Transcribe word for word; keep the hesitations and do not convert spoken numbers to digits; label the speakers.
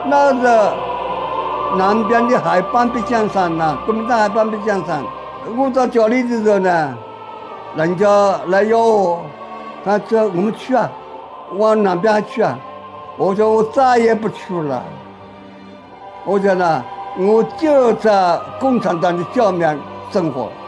Speaker 1: 那个南边的海半壁江山呐、国民党海半壁江山，我到家里的时候呢，人家来邀我，他说我们去啊，往南边去啊。我说我再也不去了。我讲呢，我就在共产党的下面生活。